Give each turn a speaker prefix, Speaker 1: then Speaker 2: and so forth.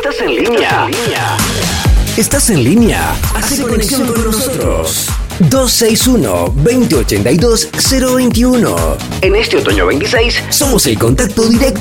Speaker 1: Estás en línea. Estás en línea. Hace conexión con nosotros. 261-2082-021. En este otoño 26 somos el contacto directo